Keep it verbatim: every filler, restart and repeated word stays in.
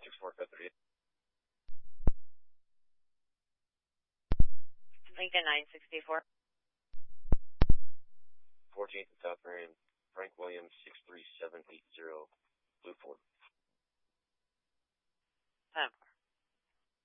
six four, code thirty-eight. Lincoln nine sixty-four. fourteenth and South Marion, Frank Williams, six three seven eight zero, Blue Ford. ten four.